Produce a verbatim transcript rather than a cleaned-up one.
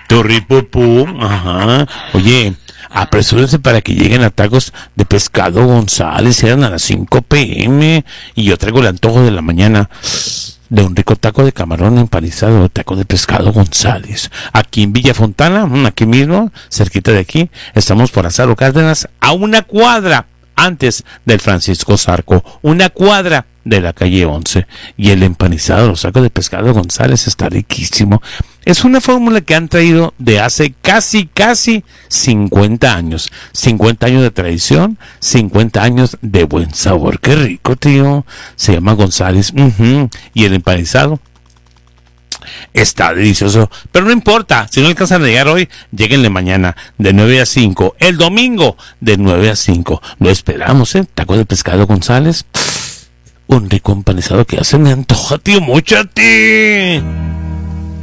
Torripopú, ajá. Oye, apresúrense para que lleguen a tacos de pescado González, eran a las cinco pe eme y yo traigo el antojo de la mañana de un rico taco de camarón empanizado, taco de pescado González. Aquí en Villa Fontana, aquí mismo, cerquita de aquí, estamos por Lázaro Cárdenas, a una cuadra antes del Francisco Zarco, una cuadra de la calle once. Y el empanizado, los tacos de pescado González, está riquísimo. Es una fórmula que han traído de hace casi, casi cincuenta años. cincuenta años de tradición, cincuenta años de buen sabor. Qué rico, tío. Se llama González. Uh-huh. Y el empanizado está delicioso. Pero no importa, si no alcanzan a llegar hoy, lléguenle mañana de nueve a cinco. El domingo de nueve a cinco. Lo esperamos, ¿eh? Taco de pescado González. Pff, un rico empanizado que ya se me antoja, tío. ¡Mucho a ti!